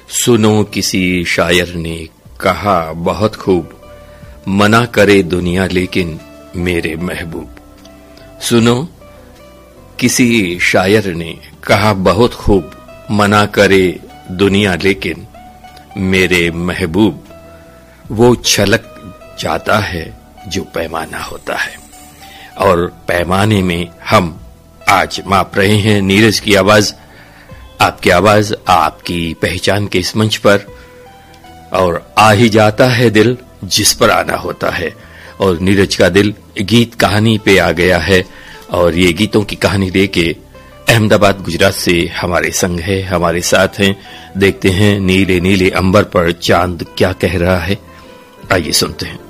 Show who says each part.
Speaker 1: सुनो किसी शायर ने कहा बहुत खूब, मना करे दुनिया लेकिन मेरे महबूब। सुनो किसी शायर ने कहा बहुत खूब, मना करे दुनिया लेकिन मेरे महबूब। वो छलक जाता है जो पैमाना होता है। और पैमाने में हम आज माप रहे हैं नीरज की आवाज, आपकी आवाज, आपकी पहचान के इस मंच पर। और आ ही जाता है दिल जिस पर आना होता है। और नीरज का दिल गीत कहानी पे आ गया है और ये गीतों की कहानी लेके अहमदाबाद गुजरात से हमारे संग है, हमारे साथ हैं। देखते हैं नीले नीले अंबर पर चांद क्या कह रहा है। आइए सुनते हैं।